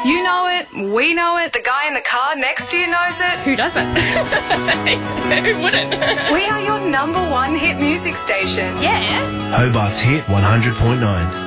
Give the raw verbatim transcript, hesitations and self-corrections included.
You know it, we know it, the guy in the car next to you knows it. Who doesn't? Who wouldn't? We are your number one hit music station. Yeah. Hobart's Hit one hundred point nine.